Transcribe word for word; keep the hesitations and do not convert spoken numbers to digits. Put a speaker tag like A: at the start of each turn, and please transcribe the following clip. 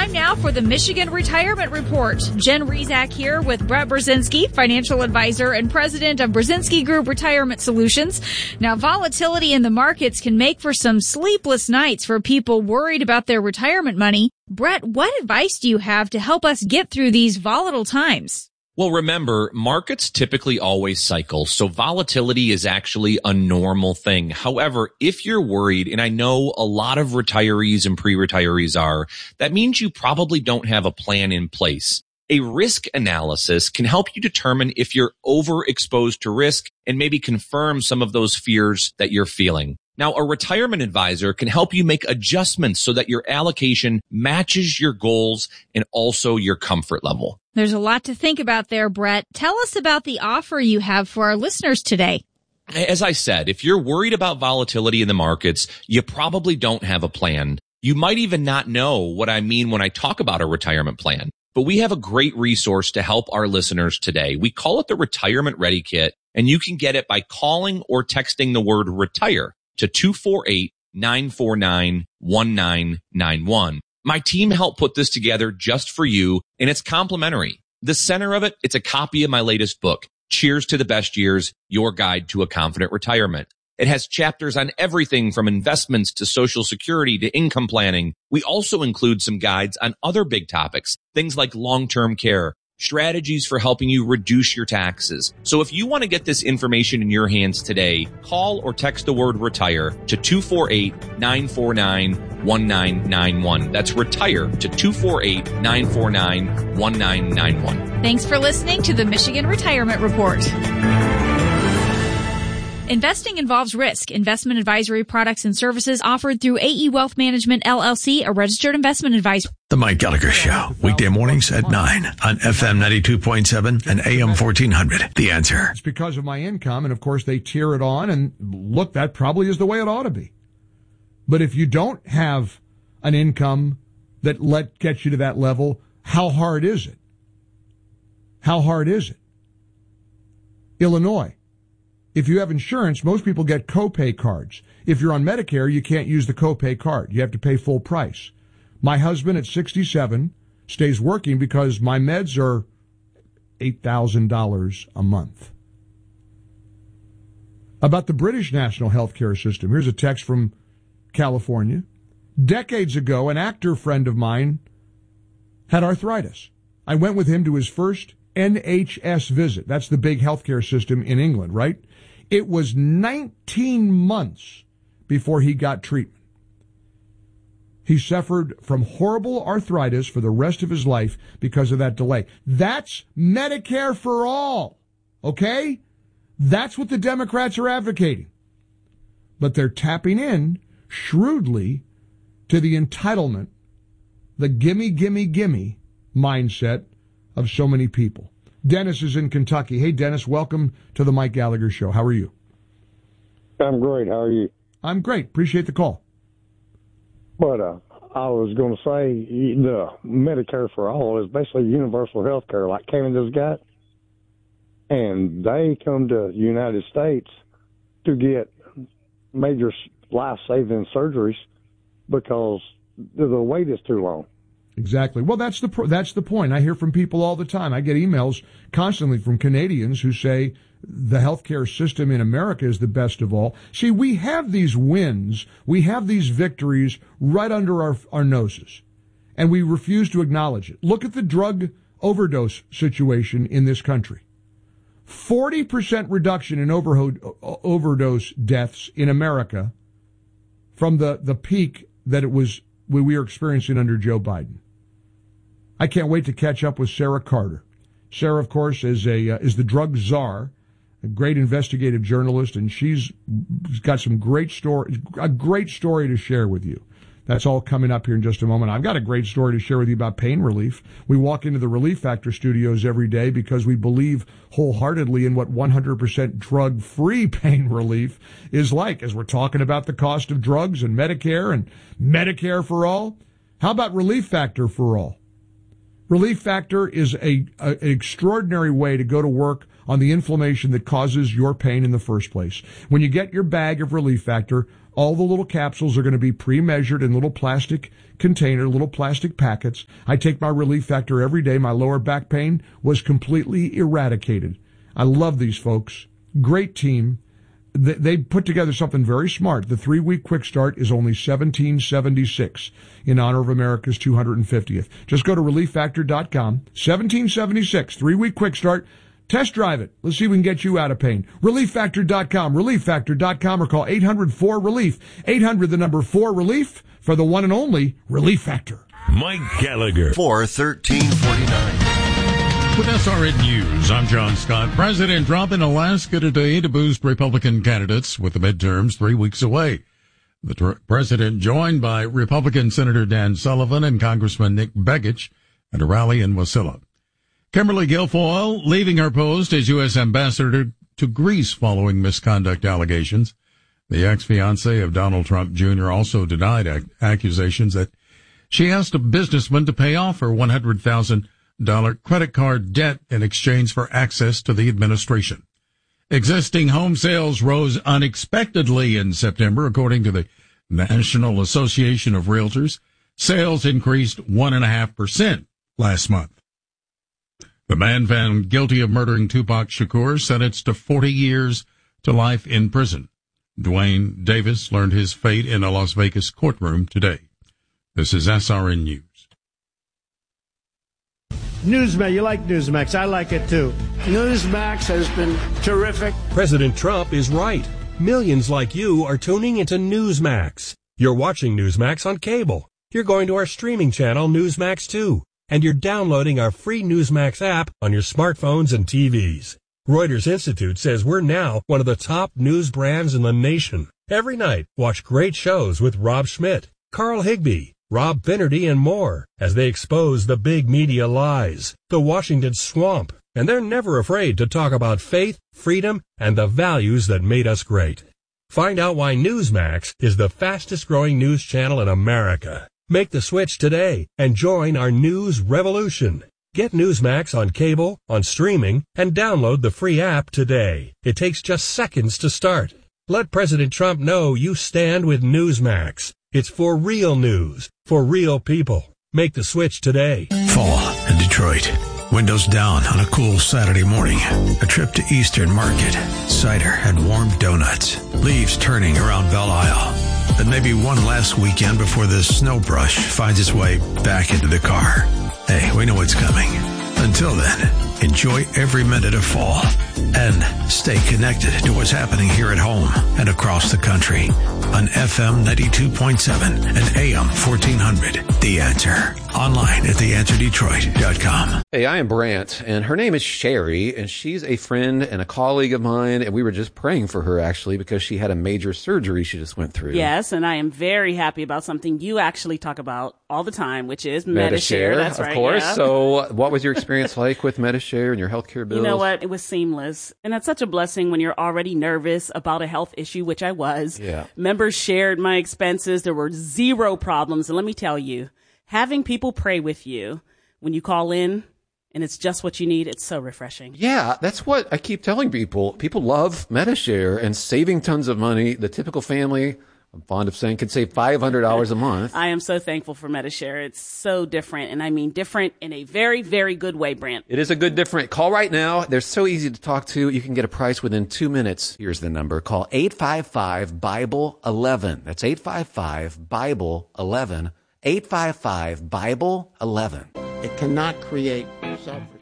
A: Time now for the Michigan Retirement Report. Jen Rezac here with Brett Brzezinski, financial advisor and president of Brzezinski Group Retirement Solutions. Now, volatility in the markets can make for some sleepless nights for people worried about their retirement money. Brett, what advice do you have to help us get through these volatile times?
B: Well, remember, markets typically always cycle, so volatility is actually a normal thing. However, if you're worried, and I know a lot of retirees and pre-retirees are, that means you probably don't have a plan in place. A risk analysis can help you determine if you're overexposed to risk and maybe confirm some of those fears that you're feeling. Now, a retirement advisor can help you make adjustments so that your allocation matches your goals and also your comfort level.
A: There's a lot to think about there, Brett. Tell us about the offer you have for our listeners today.
B: As I said, if you're worried about volatility in the markets, you probably don't have a plan. You might even not know what I mean when I talk about a retirement plan. But we have a great resource to help our listeners today. We call it the Retirement Ready Kit, and you can get it by calling or texting the word RETIRE to two four eight, nine four nine, one nine nine one. My team helped put this together just for you, and it's complimentary. The center of it, it's a copy of my latest book, Cheers to the Best Years, Your Guide to a Confident Retirement. It has chapters on everything from investments to Social Security to income planning. We also include some guides on other big topics, things like long-term care, strategies for helping you reduce your taxes. So if you want to get this information in your hands today, call or text the word RETIRE to two four eight, nine four nine, one nine nine one. That's RETIRE to two four eight, nine four nine, one nine nine one.
A: Thanks for listening to the Michigan Retirement Report. Investing involves risk. Investment advisory products and services offered through A E Wealth Management, L L C, a registered investment advisor.
C: The Mike Gallagher Show, weekday mornings at nine on F M ninety-two point seven and A M fourteen hundred. The Answer.
D: It's because of my income, and of course they tier it on, and look, that probably is the way it ought to be. But if you don't have an income that let gets you to that level, how hard is it? How hard is it? Illinois. If you have insurance, most people get copay cards. If you're on Medicare, you can't use the copay card. You have to pay full price. My husband at sixty-seven stays working because my meds are eight thousand dollars a month. About the British national health care system, here's a text from California. Decades ago, an actor friend of mine had arthritis. I went with him to his first N H S visit. That's the big healthcare system in England, right? It was nineteen months before he got treatment. He suffered from horrible arthritis for the rest of his life because of that delay. That's Medicare for all, okay? That's what the Democrats are advocating. But they're tapping in shrewdly to the entitlement, the gimme, gimme, gimme mindset of so many people. Dennis is in Kentucky. Hey, Dennis, welcome to the Mike Gallagher Show. How are you?
E: I'm great. How are you?
D: I'm great. Appreciate the call.
E: But uh, I was going to say the Medicare for All is basically universal health care like Canada's got. And they come to the United States to get major life-saving surgeries because the wait is too long.
D: Exactly. Well, that's the that's the point. I hear from people all the time. I get emails constantly from Canadians who say the healthcare system in America is the best of all. See, we have these wins, we have these victories right under our, our noses, and we refuse to acknowledge it. Look at the drug overdose situation in this country. forty percent reduction in overho- overdose deaths in America from the, the peak that it was we were experiencing under Joe Biden. I can't wait to catch up with Sarah Carter. Sarah, of course, is a uh, is the drug czar, a great investigative journalist, and she's got some great story, a great story to share with you. That's all coming up here in just a moment. I've got a great story to share with you about pain relief. We walk into the Relief Factor studios every day because we believe wholeheartedly in what one hundred percent drug-free pain relief is like, as we're talking about the cost of drugs and Medicare and Medicare for all. How about Relief Factor for all? Relief Factor is a, a, an extraordinary way to go to work on the inflammation that causes your pain in the first place. When you get your bag of Relief Factor, All the little capsules are going to be pre-measured in little plastic container, little plastic packets. I take my Relief Factor every day. My lower back pain was completely eradicated. I love these folks. Great team. They put together something very smart. The three-week quick start is only seventeen seventy-six in honor of America's two hundred fiftieth. Just go to relief factor dot com. seventeen seventy-six, three-week quick start. Test drive it. Let's see if we can get you out of pain. relief factor dot com, relief factor dot com, or call eight hundred four relief. eight hundred, the number four relief, for the one and only Relief Factor.
F: Mike Gallagher, four thirteen forty-nine.
G: With S R N News, I'm John Scott. President Trump in Alaska today to boost Republican candidates with the midterms three weeks away. The tr- president joined by Republican Senator Dan Sullivan and Congressman Nick Begich at a rally in Wasilla. Kimberly Guilfoyle leaving her post as U S ambassador to Greece following misconduct allegations. The ex-fiancée of Donald Trump Junior also denied ac- accusations that she asked a businessman to pay off her one hundred thousand dollars credit card debt in exchange for access to the administration. Existing home sales rose unexpectedly in September, according to the National Association of Realtors. Sales increased one point five percent last month. The man found guilty of murdering Tupac Shakur sentenced to forty years to life in prison. Dwayne Davis learned his fate in a Las Vegas courtroom today. This is S R N News.
H: Newsmax, you like Newsmax. I like it too. Newsmax has been terrific.
I: President Trump is right. Millions like you are tuning into Newsmax. You're watching Newsmax on cable. You're going to our streaming channel, Newsmax two. And you're downloading our free Newsmax app on your smartphones and T Vs. Reuters Institute says we're now one of the top news brands in the nation. Every night, watch great shows with Rob Schmidt, Carl Higbie, Rob Finnerty, and more as they expose the big media lies, the Washington swamp, and they're never afraid to talk about faith, freedom, and the values that made us great. Find out why Newsmax is the fastest-growing news channel in America. Make the switch today and join our news revolution. Get Newsmax on cable, on streaming, and download the free app today. It takes just seconds to start. Let President Trump know you stand with Newsmax. It's for real news, for real people. Make the switch today.
C: Fall in Detroit. Windows down on a cool Saturday morning. A trip to Eastern Market. Cider and warm donuts. Leaves turning around Belle Isle. Then maybe one last weekend before the snow brush finds its way back into the car. Hey, we know what's coming. Until then, enjoy every minute of fall and stay connected to what's happening here at home and across the country on F M ninety-two point seven and A M fourteen hundred. The Answer. Online at the answer detroit dot com.
J: Hey, I am Brant, and her name is Sherry, and she's a friend and a colleague of mine, and we were just praying for her, actually, because she had a major surgery she just went through.
K: Yes, and I am very happy about something you actually talk about all the time, which is Medi-Share. That's
J: of
K: right,
J: course.
K: yeah.
J: So what was your experience like with Medi-Share and your healthcare bills?
K: You know what? It was seamless. And that's such a blessing when you're already nervous about a health issue, which I was.
J: Yeah.
K: Members shared my expenses. There were zero problems. And let me tell you, having people pray with you when you call in and it's just what you need, it's so refreshing.
J: Yeah, that's what I keep telling people. People love Medi-Share and saving tons of money. The typical family, I'm fond of saying, could save five hundred dollars a month.
K: I am so thankful for Medi-Share. It's so different, and I mean different in a very, very good way, Brant.
J: It is a good different. Call right now. They're so easy to talk to. You can get a price within two minutes. Here's the number. Call eight five five, Bible eleven. That's eight five five, Bible eleven. eight five five, Bible eleven.
L: It cannot create suffering.